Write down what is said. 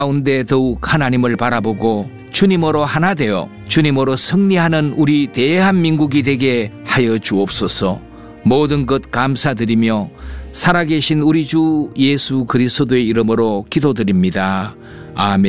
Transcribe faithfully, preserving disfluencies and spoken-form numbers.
가운데 더욱 하나님을 바라보고 주님으로 하나 되어 주님으로 승리하는 우리 대한민국이 되게 하여 주옵소서. 모든 것 감사드리며 살아계신 우리 주 예수 그리스도의 이름으로 기도드립니다. 아멘.